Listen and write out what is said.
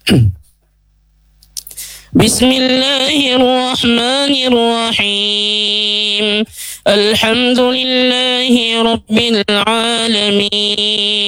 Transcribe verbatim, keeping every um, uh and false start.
بسم الله الرحمن الرحيم الحمد لله رب العالمين